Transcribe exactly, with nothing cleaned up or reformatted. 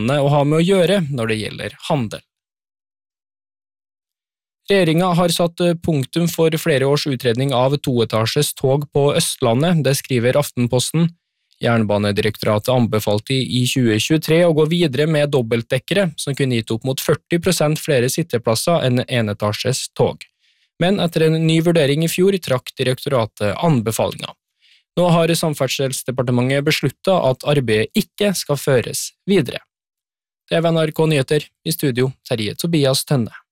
landene å ha med å gjøre når det gjelder handel. Regjeringen har satt punktum for flere års utredning av toetasjes tog på Østlandet, det skriver Aftenposten. Jernbanedirektoratet anbefalte i tjue tjuetre å gå videre med dobbeltdekkere, som kunne gitt opp mot førti prosent flere sitteplasser enn enetasjes tog. Men etter en ny vurdering i fjor trakk direktoratet anbefalinger. Nå har Samferdselsdepartementet besluttet at arbeidet ikke skal føres videre. Det er N R K Nyheter, i studio Terje Tobias Tønne.